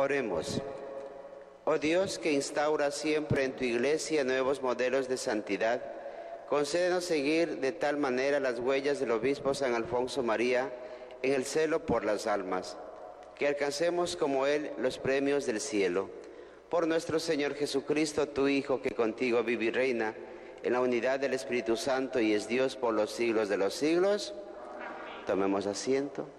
Oremos. Oh Dios, que instaura siempre en tu Iglesia nuevos modelos de santidad, concédenos seguir de tal manera las huellas del obispo San Alfonso María en el celo por las almas, que alcancemos como él los premios del cielo. Por nuestro Señor Jesucristo, tu Hijo, que contigo vive y reina en la unidad del Espíritu Santo y es Dios por los siglos de los siglos. Tomemos asiento.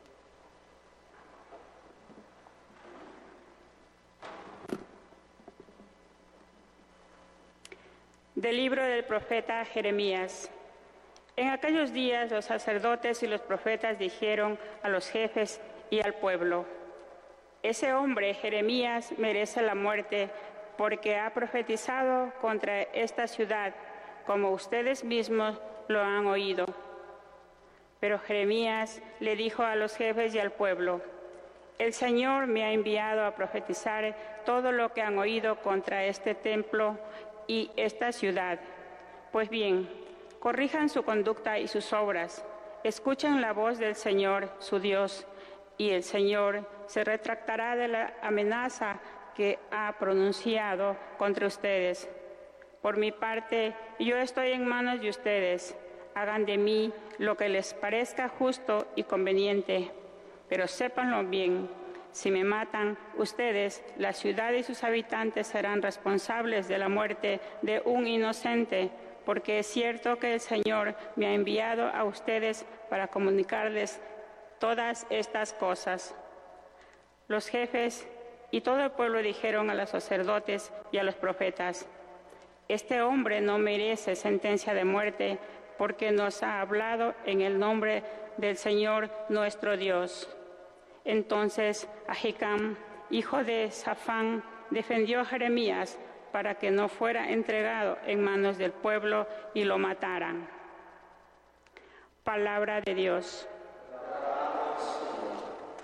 Del libro del profeta Jeremías. En aquellos días los sacerdotes y los profetas dijeron a los jefes y al pueblo: ese hombre, Jeremías, merece la muerte porque ha profetizado contra esta ciudad, como ustedes mismos lo han oído. Pero Jeremías le dijo a los jefes y al pueblo: el Señor me ha enviado a profetizar todo lo que han oído contra este templo y esta ciudad. Pues bien, corrijan su conducta y sus obras, escuchen la voz del Señor, su Dios, y el Señor se retractará de la amenaza que ha pronunciado contra ustedes. Por mi parte, yo estoy en manos de ustedes. Hagan de mí lo que les parezca justo y conveniente, pero sépanlo bien. Si me matan, ustedes, la ciudad y sus habitantes serán responsables de la muerte de un inocente, porque es cierto que el Señor me ha enviado a ustedes para comunicarles todas estas cosas. Los jefes y todo el pueblo dijeron a los sacerdotes y a los profetas: este hombre no merece sentencia de muerte, porque nos ha hablado en el nombre del Señor nuestro Dios. Entonces Ahicam, hijo de Safán, defendió a Jeremías para que no fuera entregado en manos del pueblo y lo mataran. Palabra de Dios.